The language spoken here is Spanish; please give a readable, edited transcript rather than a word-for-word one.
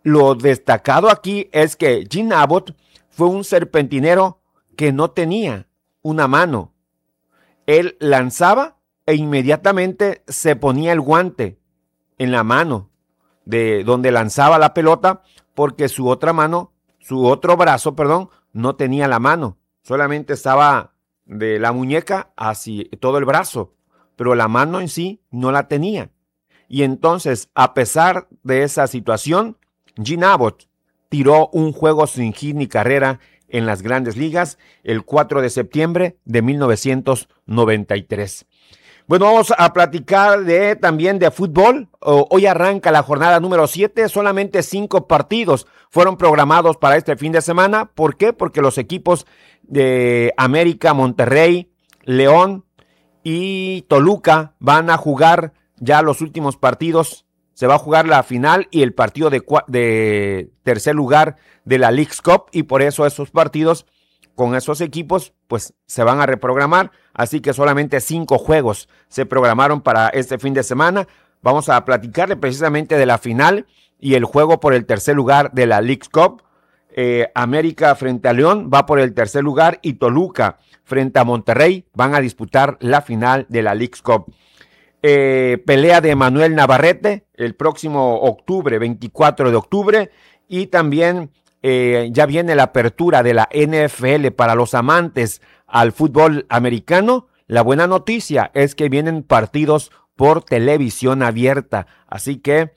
lo destacado aquí es que Gene Abbott fue un serpentinero que no tenía una mano. Él lanzaba e inmediatamente se ponía el guante en la mano de donde lanzaba la pelota, porque su otro brazo, no tenía la mano, solamente estaba de la muñeca hacia todo el brazo, pero la mano en sí no la tenía. Y entonces, a pesar de esa situación, Gene Abbott tiró un juego sin hit ni carrera en las Grandes Ligas el 4 de septiembre de 1993. Bueno, vamos a platicar también de fútbol. Hoy arranca la jornada número 7. Solamente 5 partidos fueron programados para este fin de semana. ¿Por qué? Porque los equipos de América, Monterrey, León y Toluca van a jugar ya los últimos partidos. Se va a jugar la final y el partido de tercer lugar de la Leagues Cup, y por eso esos partidos con esos equipos pues se van a reprogramar, así que solamente 5 juegos se programaron para este fin de semana. Vamos a platicarle precisamente de la final y el juego por el tercer lugar de la Leagues Cup. América frente a León va por el tercer lugar y Toluca frente a Monterrey van a disputar la final de la Leagues Cup. Pelea de Manuel Navarrete el próximo octubre, 24 de octubre, y también ya viene la apertura de la NFL para los amantes al fútbol americano. La buena noticia es que vienen partidos por televisión abierta, así que